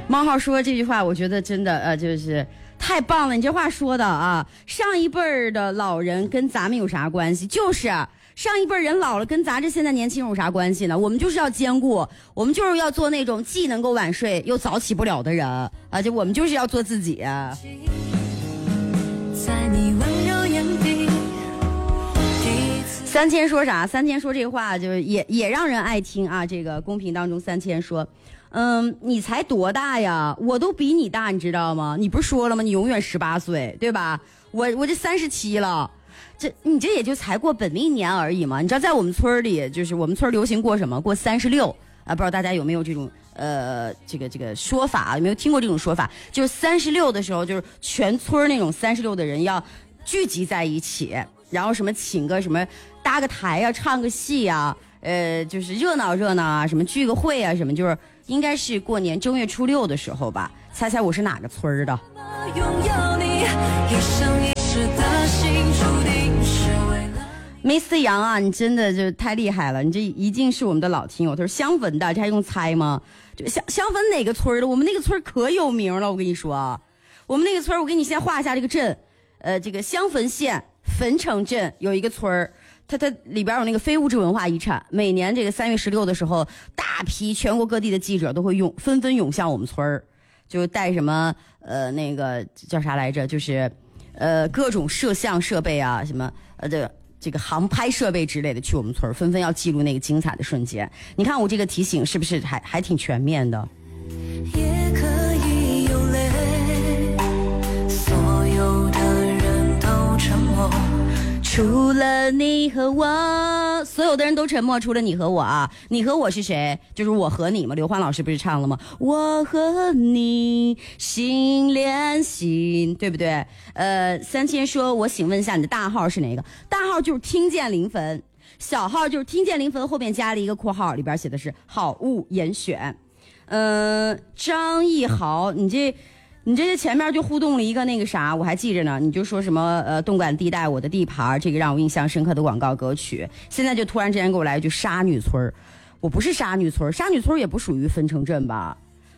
猫号说这句话，我觉得真的就是太棒了，你这话说的啊，上一辈儿的老人跟咱们有啥关系？就是上一辈人老了，跟咱这现在年轻人有啥关系呢？我们就是要兼顾，我们就是要做那种既能够晚睡又早起不了的人，而且我们就是要做自己。在你温柔眼底，三千说啥？三千说这话就是也让人爱听啊。这个公屏当中，三千说。你才多大呀？我都比你大，你知道吗？你不是说了吗？你永远18岁，对吧？我这37了，你这也就才过本命年而已嘛。你知道，在我们村里，就是我们村流行过什么？过36啊，不知道大家有没有这种这个说法，有没有听过这种说法？就是36的时候，就是全村那种36的人要聚集在一起，然后什么请个什么搭个台啊，唱个戏啊，就是热闹热闹啊，什么聚个会啊，什么就是。应该是过年正月初6的时候吧，猜猜我是哪个村的？Mr. 杨啊，你真的就太厉害了，你这一定是我们的老听友。他说香坟的，这还用猜吗？香坟哪个村的？我们那个村可有名了，我跟你说啊，我们那个村，我给你先画一下这个镇，这个香坟县汾城镇有一个村它里边有那个非物质文化遗产，每年这个3月16的时候，大批全国各地的记者都会纷纷涌向我们村儿，就带什么那个叫啥来着，就是各种摄像设备啊，什么这个航拍设备之类的去我们村儿，纷纷要记录那个精彩的瞬间。你看我这个提醒是不是还挺全面的？也可以有泪，所有的人都沉默。除了你和我，所有的人都沉默，除了你和我啊！你和我是谁？就是我和你嘛。刘欢老师不是唱了吗？我和你心连心，对不对？三千说，我请问一下你的大号是哪个？大号就是听见临汾，小号就是听见临汾后面加了一个括号，里边写的是好物严选。张艺豪，你这前面就互动了一个那个啥，我还记着呢。你就说什么动感地带我的地盘，这个让我印象深刻的广告歌曲。现在就突然之间给我来一句沙女村，我不是沙女村，沙女村也不属于汾城镇吧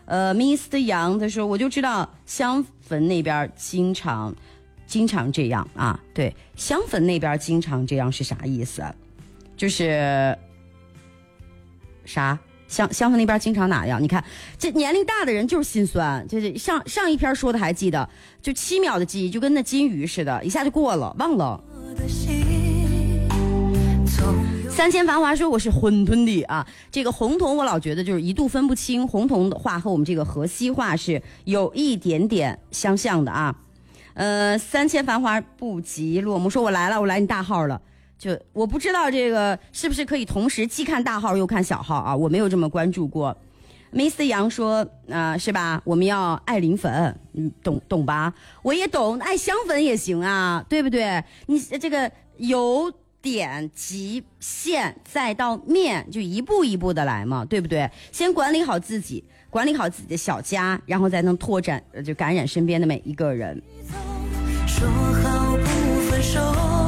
？Mr. 杨他说我就知道香汾那边经常这样啊，对，香汾那边经常这样是啥意思？就是啥？香汾那边经常哪样？你看这年龄大的人就是心酸，就是上一篇说的还记得，就7秒的记忆，就跟那金鱼似的，一下就过了，忘了。3000繁华说我是混沌的啊，这个红铜我老觉得就是一度分不清，红铜的话和我们这个河西话是有一点点相像的啊。3000繁华不及落幕说我来了，我来你大号了。就我不知道这个是不是可以同时既看大号又看小号啊，我没有这么关注过。Mr. 杨说是吧，我们要爱临汾，懂吧？我也懂，爱香汾也行啊，对不对？你这个由点及线再到面，就一步一步的来嘛，对不对？先管理好自己的小家，然后再能拓展就感染身边的每一个人。说好不分手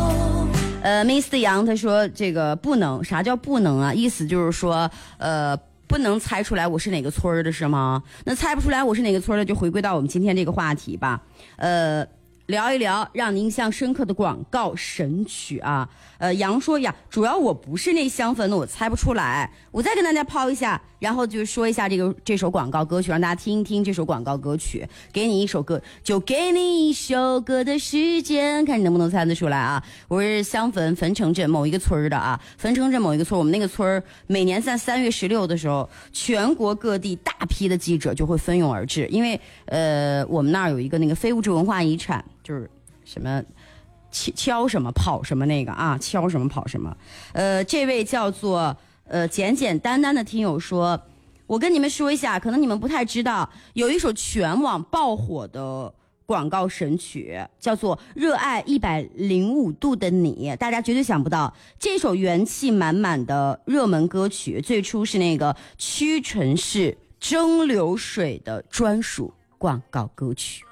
Mr. 杨他说这个不能，啥叫不能啊？意思就是说不能猜出来我是哪个村的是吗？那猜不出来我是哪个村的，就回归到我们今天这个话题吧。聊一聊让您印象深刻的广告神曲啊。杨说呀，主要我不是那香汾的，我猜不出来。我再跟大家抛一下，然后就说一下这首广告歌曲，让大家听一听这首广告歌曲。给你一首歌，就给你一首歌的时间，看你能不能猜得出来啊？我是香汾汾城镇某一个村的啊，汾城镇某一个村，我们那个村每年在3月16的时候，全国各地大批的记者就会蜂拥而至，因为我们那儿有一个那个非物质文化遗产，就是什么敲什么跑什么那个啊，敲什么跑什么。这位叫做简简单单的听友说，我跟你们说一下，可能你们不太知道，有一首全网爆火的广告神曲，叫做《热爱105度的你》，大家绝对想不到，这首元气满满的热门歌曲，最初是那个屈臣氏蒸馏水的专属广告歌曲。